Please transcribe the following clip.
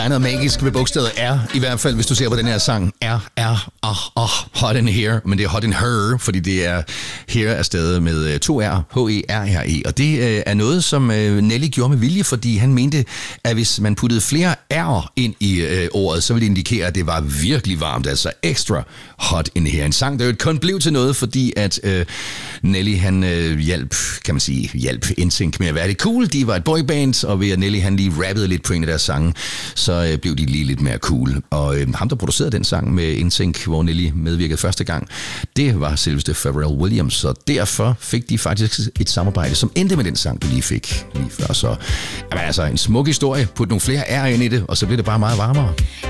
Der er noget magisk ved bogstavet R, i hvert fald hvis du ser på den her sang. Hot in Here, men det er Hot in Her, fordi det er Here er stedet med 2 R, H-E-R-R-E. Og det er noget, som Nelly gjorde med vilje, fordi han mente, at hvis man puttede flere R'er ind i ordet, så ville det indikere, at det var virkelig varmt, altså ekstra hot in here. En sang, der jo kun blev til noget, fordi at Nelly, han hjalp NSYNC med at være lidt cool. De var et boyband, og ved at Nelly, han lige rappede lidt på en af deres sange, så blev de lige lidt mere cool. Og ham, der producerede den sang med NSYNC, hvor Nelly medvirkede første gang, det var selveste Pharrell Williams, så derfor fik de faktisk et samarbejde, som endte med den sang, du lige fik lige før. Så altså en smuk historie, put nogle flere R ind i det, og så blev det bare meget varmere.